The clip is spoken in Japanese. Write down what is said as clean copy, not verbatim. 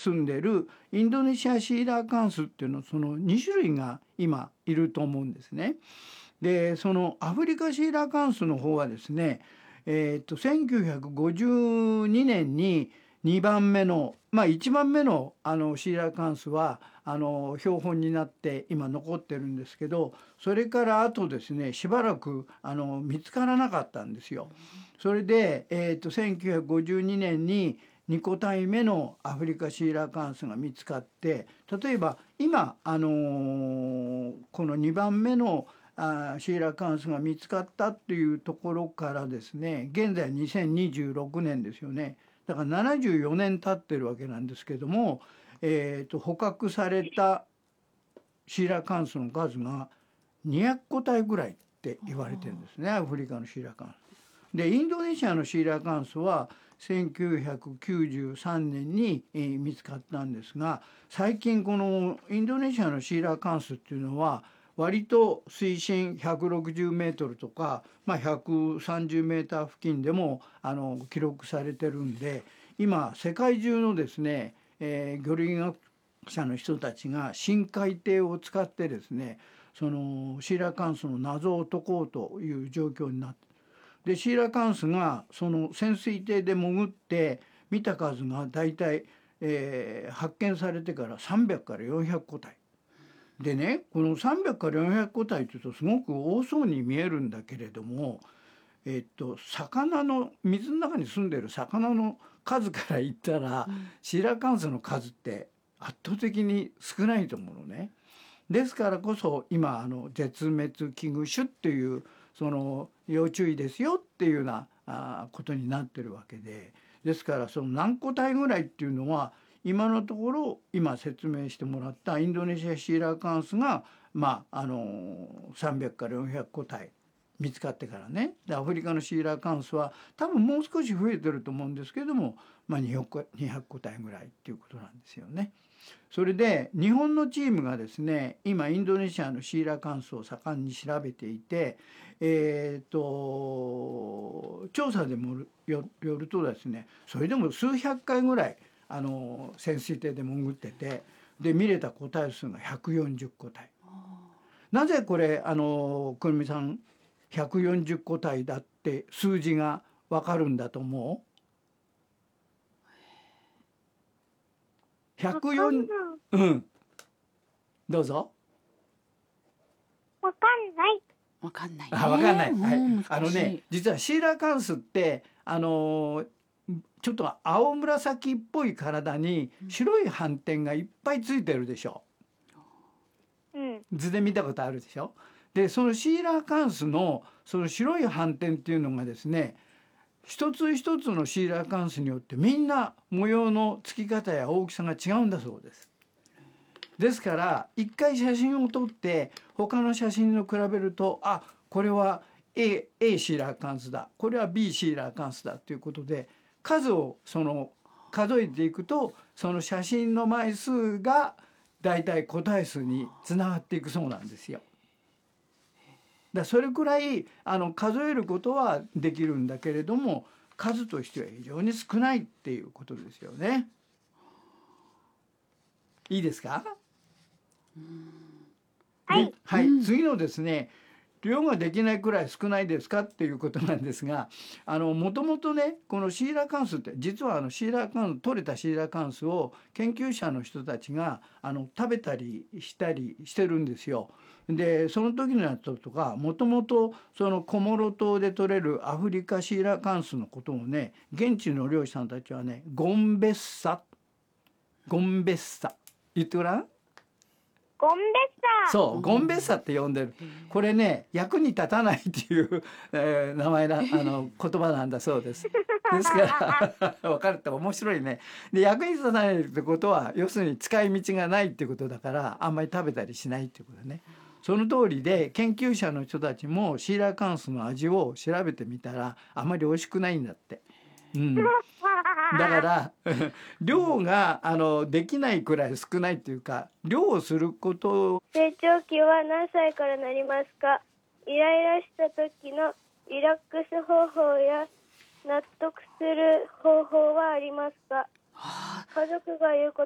住んでるインドネシアシーラカンスっていうのその2種類が今いると思うんですね。でそのアフリカシーラカンスの方はですね、1952年に2番目の1番目のシーラカンスは標本になって今残ってるんですけど、それからあとですねしばらく見つからなかったんですよ。それで、1952年に2個体目のアフリカシーラカンスが見つかって、例えば今、この2番目のシーラカンスが見つかったっていうところからですね、現在2026年ですよね。だから74年経ってるわけなんですけども、捕獲されたシーラカンスの数が200個体ぐらいって言われてるんですね、アフリカのシーラカンス。でインドネシアのシーラカンスは1993年に見つかったんですが、最近このインドネシアのシーラカンスっていうのは割と水深160メートルとか、130メーター付近でも記録されてるんで、今世界中のですね、魚類学者の人たちが深海艇を使ってですね、そのシーラカンスの謎を解こうという状況になって、でシーラカンスがその潜水艇で潜って見た数がだいたい発見されてから300から400個体でね、この300から400個体というとすごく多そうに見えるんだけれども、魚の水の中に住んでる魚の数から言ったら、シーラカンスの数って圧倒的に少ないと思うのね。ですからこそ今絶滅危惧種っていうその要注意ですよっていうようなことになってるわけで、ですからその何個体ぐらいっていうのは今のところ今説明してもらったインドネシアシーラカンスが300から400個体見つかってからね。でアフリカのシーラカンスは多分もう少し増えてると思うんですけれども、200個体ぐらいっていうことなんですよね。それで日本のチームがですね今インドネシアのシーラカンスを盛んに調べていて、調査でもよるとですね、それでも数百回ぐらい潜水艇で潜ってて、で見れた個体数が140個体。なぜこれ久留美さん140個体だって数字が分かるんだと思う？104、うん、どうぞ。 わかんない。 わかんないね。 わかんない。はい。 難しい。 実はシーラカンスってちょっと青紫っぽい体に白い斑点がいっぱいついてるでしょ。図で見たことあるでしょ。でそのシーラカンスのその白い斑点っていうのがですね、一つ一つのシーラカンスによってみんな模様のつき方や大きさが違うんだそうです。ですから一回写真を撮って他の写真と比べると、これは A シーラカンスだ、これは B シーラカンスだということで数を数えていくとその写真の枚数がだいたい個体数につながっていくそうなんですよ。それくらい数えることはできるんだけれども数としては非常に少ないっていうことですよね。いいですか？はい、次のですね、量ができないくらい少ないですかっていうことなんですが、もともとねこのシーラカンスって実はシーラカンス取れたシーラカンスを研究者の人たちが食べたりしたりしてるんですよ。でその時のやつとかもともとそのコモロ島で取れるアフリカシーラカンスのことをね現地の漁師さんたちはねゴンベッサ言ってごらん。 ゴンベッサ。 そう、ゴンベッサって呼んでる。これね、役に立たないっていう、名前言葉なんだそうです。ですから分かるって面白いね。で役に立たないってことは要するに使い道がないってことだからあんまり食べたりしないっていうことね。その通りで研究者の人たちもシーラカンスの味を調べてみたらあまり美味しくないんだって。だから量ができないくらい少ないっていうか、量をすること成長期は何歳からなりますか？イライラした時のリラックス方法や納得する方法はありますか？家族が言う言